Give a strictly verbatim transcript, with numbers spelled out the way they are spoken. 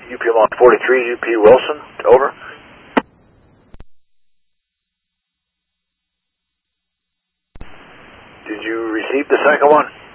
U P one forty-three, U P Wilson, over. Did you receive the second one?